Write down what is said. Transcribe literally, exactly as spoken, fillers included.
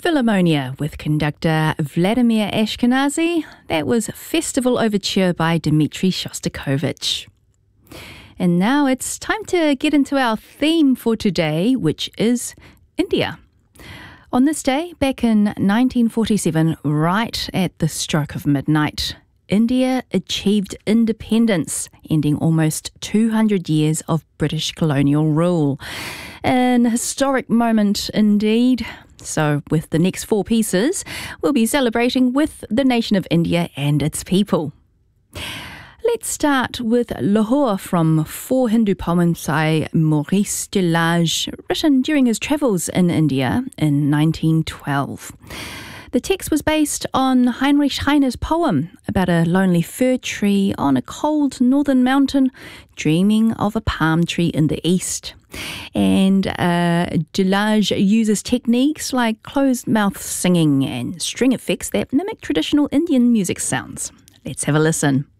Philharmonia with conductor Vladimir Ashkenazy. That was Festival Overture by Dmitri Shostakovich. And now it's time to get into our theme for today, which is India. On this day, back in nineteen forty-seven, right at the stroke of midnight, India achieved independence, ending almost two hundred years of British colonial rule. An historic moment indeed. So with the next four pieces, we'll be celebrating with the nation of India and its people. Let's start with Lahore from four Hindu poems by Maurice Delage, written during his travels in India in nineteen twelve. The text was based on Heinrich Heine's poem about a lonely fir tree on a cold northern mountain dreaming of a palm tree in the east. And uh, Delage uses techniques like closed-mouth singing and string effects that mimic traditional Indian music sounds. Let's have a listen.